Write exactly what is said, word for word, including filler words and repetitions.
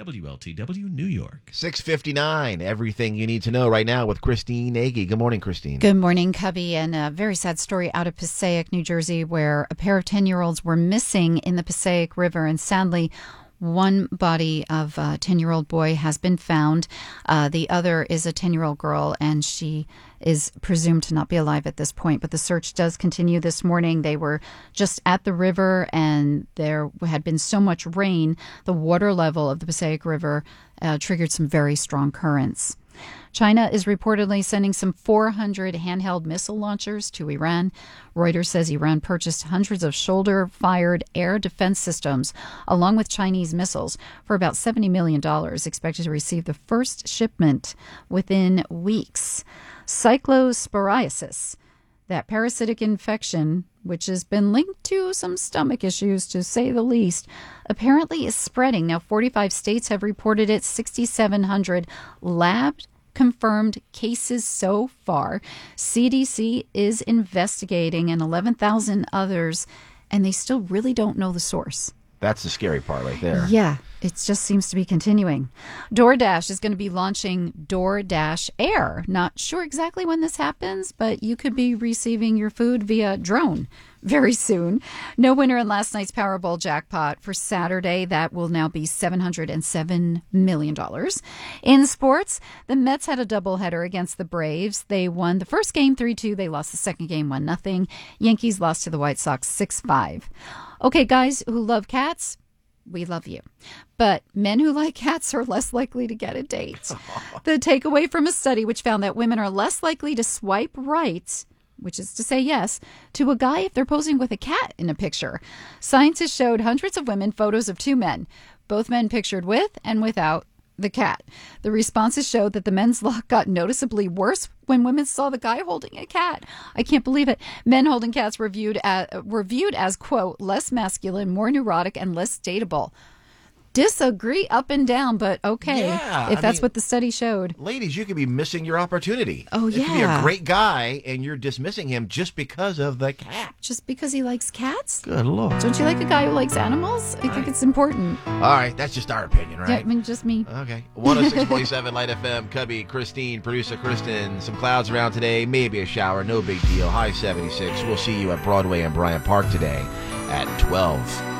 W L T W New York. six fifty-nine, everything you need to know right now with Christine Nagy. Good morning, Christine. Good morning, Cubby. And a very sad story out of Passaic, New Jersey, where a pair of ten-year-olds were missing in the Passaic River. And sadly, one body of a ten-year-old boy has been found. Uh, the other is a ten-year-old girl, and she is presumed to not be alive at this point. But the search does continue this morning. They were just at the river, and there had been so much rain, the water level of the Passaic River uh, triggered some very strong currents. China is reportedly sending some four hundred handheld missile launchers to Iran. Reuters says Iran purchased hundreds of shoulder-fired air defense systems along with Chinese missiles for about seventy million dollars, expected to receive the first shipment within weeks. Cyclosporiasis, that parasitic infection, which has been linked to some stomach issues, to say the least, apparently is spreading. Now, forty-five states have reported it, six thousand seven hundred labs confirmed cases so far. C D C is investigating and eleven thousand others, and they still really don't know the source. That's the scary part right there. Yeah, it just seems to be continuing. DoorDash is going to be launching DoorDash Air. Not sure exactly when this happens, but you could be receiving your food via drone very soon. No winner in last night's Powerball jackpot for Saturday. That will now be seven hundred seven million dollars. In sports, the Mets had a doubleheader against the Braves. They won the first game three two. They lost the second game one nothing. Yankees lost to the White Sox six five. Okay, guys who love cats, we love you. But men who like cats are less likely to get a date. The takeaway from a study which found that women are less likely to swipe right, which is to say yes, to a guy if they're posing with a cat in a picture. Scientists showed hundreds of women photos of two men, both men pictured with and without the cat. The responses showed that the men's luck got noticeably worse when women saw the guy holding a cat. I can't believe it. Men holding cats were viewed as, were viewed as, quote, less masculine, more neurotic, and less dateable. Disagree up and down, but okay, Yeah, if I that's mean, what the study showed. Ladies, you could be missing your opportunity. Oh, It could be a yeah. great guy, and you're dismissing him just because of the cat. Just because he likes cats? Good Lord. Don't you like a guy who likes animals? I think it's important. All right, that's just our opinion, right? Yeah, I mean, just me. Okay. one oh six point seven Light F M, Cubby, Christine, producer Kristen. Some clouds around today, maybe a shower, no big deal. High seventy-six. We'll see you at Broadway and Bryant Park today at twelve.